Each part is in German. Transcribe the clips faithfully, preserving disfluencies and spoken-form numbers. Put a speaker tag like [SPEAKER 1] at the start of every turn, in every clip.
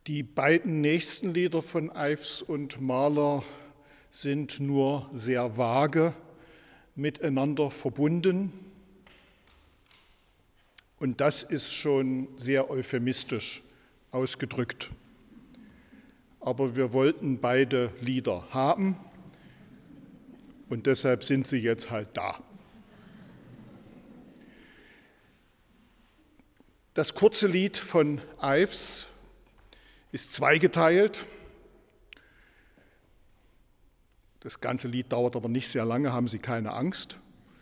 [SPEAKER 1] Die beiden nächsten Lieder von Ives und Mahler sind nur sehr vage miteinander verbunden. Und das ist schon sehr euphemistisch ausgedrückt. Aber wir wollten beide Lieder haben und deshalb sind sie jetzt halt da. Das kurze Lied von Ives ist zweigeteilt. Das ganze Lied dauert aber nicht sehr lange, haben Sie keine Angst.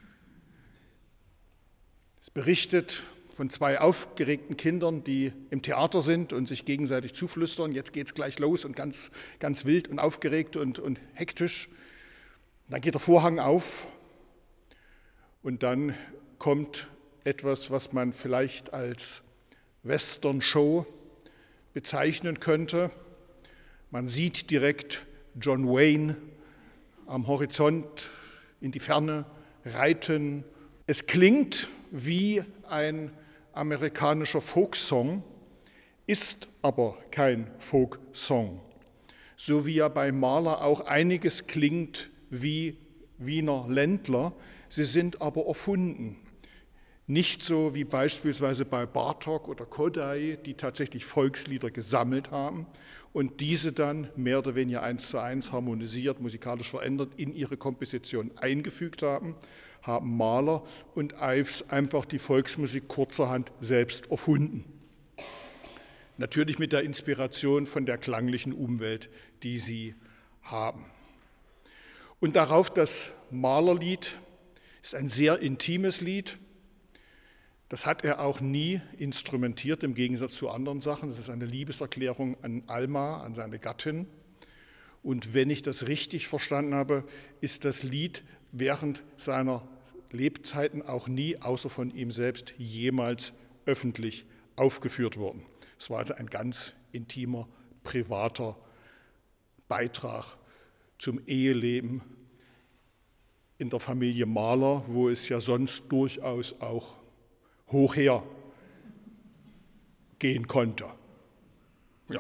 [SPEAKER 1] Es berichtet von zwei aufgeregten Kindern, die im Theater sind und sich gegenseitig zuflüstern, jetzt geht's gleich los und ganz, ganz wild und aufgeregt und, und hektisch. Dann geht der Vorhang auf und dann kommt etwas, was man vielleicht als Western-Show bezeichnen könnte. Man sieht direkt John Wayne am Horizont in die Ferne reiten. Es klingt wie ein amerikanischer Folksong, ist aber kein Folksong. So wie ja bei Mahler auch einiges klingt wie Wiener Ländler, sie sind aber erfunden. Nicht so wie beispielsweise bei Bartók oder Kodály, die tatsächlich Volkslieder gesammelt haben und diese dann mehr oder weniger eins zu eins harmonisiert, musikalisch verändert, in ihre Komposition eingefügt haben, haben Mahler und Ives einfach die Volksmusik kurzerhand selbst erfunden. Natürlich mit der Inspiration von der klanglichen Umwelt, die sie haben. Und darauf das Mahlerlied ist ein sehr intimes Lied. Das hat er auch nie instrumentiert, im Gegensatz zu anderen Sachen. Das ist eine Liebeserklärung an Alma, an seine Gattin. Und wenn ich das richtig verstanden habe, ist das Lied während seiner Lebzeiten auch nie, außer von ihm selbst, jemals öffentlich aufgeführt worden. Es war also ein ganz intimer, privater Beitrag zum Eheleben in der Familie Mahler, wo es ja sonst durchaus auch hochher gehen konnte. Ja.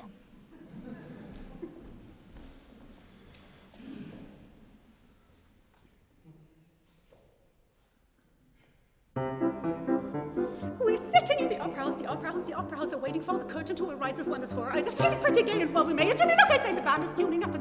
[SPEAKER 2] We're sitting in the opera house, the opera house, the opera house, are waiting for the curtain to arise as one is for. I was feeling pretty gay and well we may. And to me, look, I say the band is tuning up and